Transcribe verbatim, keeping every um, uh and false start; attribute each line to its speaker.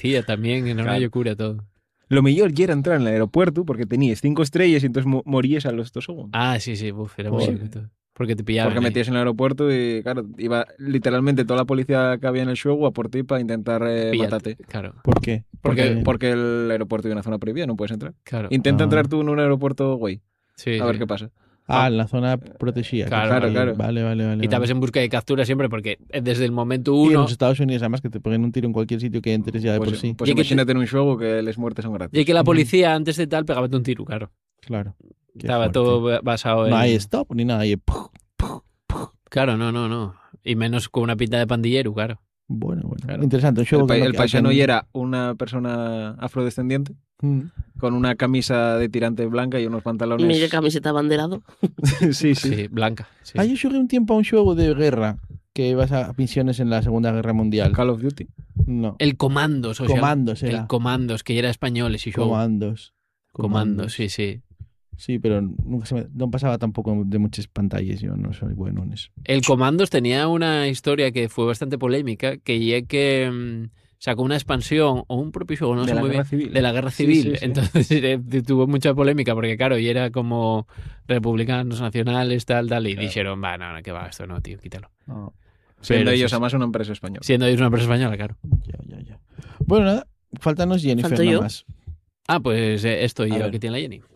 Speaker 1: policía también, era una
Speaker 2: Claro.
Speaker 1: locura todo.
Speaker 2: Lo mejor ya era entrar en el aeropuerto porque tenías cinco estrellas y entonces mo- morías a los dos segundos.
Speaker 1: Ah, sí, sí, uf, era muy
Speaker 3: Joder.
Speaker 1: loco todo. Porque te pillaban.
Speaker 2: Porque
Speaker 1: ahí.
Speaker 2: metías en el aeropuerto y, claro, iba literalmente toda la policía que había en el juego a por ti para intentar eh,
Speaker 1: Píllate.
Speaker 2: matarte.
Speaker 1: Claro,
Speaker 3: ¿Por qué?
Speaker 2: Porque, porque el aeropuerto es una zona prohibida, no puedes entrar.
Speaker 1: claro.
Speaker 2: Intenta
Speaker 3: Ah.
Speaker 2: entrar tú en un aeropuerto güey,
Speaker 1: Sí,
Speaker 2: a ver
Speaker 1: sí.
Speaker 2: qué pasa.
Speaker 3: Ah, en la zona protegida.
Speaker 1: Claro,
Speaker 2: claro,
Speaker 3: Ahí.
Speaker 2: claro.
Speaker 3: Vale, vale, vale.
Speaker 1: Y estabas
Speaker 3: vale.
Speaker 1: en busca de captura siempre porque desde el momento
Speaker 3: Y en
Speaker 1: uno...
Speaker 3: los Estados Unidos, además, que te peguen un tiro en cualquier sitio que entres ya de
Speaker 2: Pues,
Speaker 3: por sí.
Speaker 2: pues
Speaker 1: Y que te-
Speaker 2: imagínate en un juego que las muertes son gratis.
Speaker 1: Y que la policía antes de tal pegaba un tiro, claro.
Speaker 3: Claro. Qué
Speaker 1: Estaba
Speaker 3: fuerte.
Speaker 1: todo basado en...
Speaker 3: No hay stop ni nada. Hay...
Speaker 1: Claro, no, no, no. Y menos con una pinta de pandillero, claro.
Speaker 3: Bueno, bueno.
Speaker 2: Claro.
Speaker 3: Interesante. Un
Speaker 2: El,
Speaker 3: juego
Speaker 2: pa-
Speaker 3: que no-
Speaker 2: el paisano
Speaker 3: que-
Speaker 2: y era una persona afrodescendiente
Speaker 3: Mm.
Speaker 2: con una camisa de tirante blanca y unos pantalones.
Speaker 4: Mira camiseta banderado.
Speaker 2: sí, sí.
Speaker 1: Sí, blanca. Sí.
Speaker 3: Ah, yo jugué un tiempo a un juego de guerra que ibas a misiones en la Segunda Guerra Mundial.
Speaker 2: Call of Duty.
Speaker 3: No.
Speaker 1: El Comandos, o sea,
Speaker 3: Comandos era.
Speaker 1: El Comandos, que ya era español ese juego.
Speaker 3: Comandos.
Speaker 1: Comandos, sí, sí.
Speaker 3: Sí, pero nunca se me, no pasaba tampoco de muchas pantallas. Yo no soy bueno en eso.
Speaker 1: El Comandos tenía una historia que fue bastante polémica, que ya que mm, sacó una expansión o un propio juego, no
Speaker 2: De
Speaker 1: sé
Speaker 2: la
Speaker 1: muy
Speaker 2: Guerra
Speaker 1: bien,
Speaker 2: Civil.
Speaker 1: de la Guerra
Speaker 2: Sí,
Speaker 1: Civil.
Speaker 2: sí, sí.
Speaker 1: Entonces eh, tuvo mucha polémica porque, claro, y era como republicanos, nacionales, tal, tal, y dijeron, va, no, no, que va, esto no, tío, quítalo.
Speaker 2: Siendo
Speaker 1: Pero
Speaker 2: ellos
Speaker 1: sí,
Speaker 2: además una empresa española.
Speaker 1: Siendo ellos una empresa española, claro.
Speaker 3: Ya, ya, ya. Bueno, nada. Faltanos Jennifer
Speaker 4: Falto
Speaker 3: nada
Speaker 4: yo.
Speaker 3: más.
Speaker 1: Ah, pues eh, esto y
Speaker 3: A
Speaker 1: yo
Speaker 3: ver.
Speaker 1: que tiene la Jenny.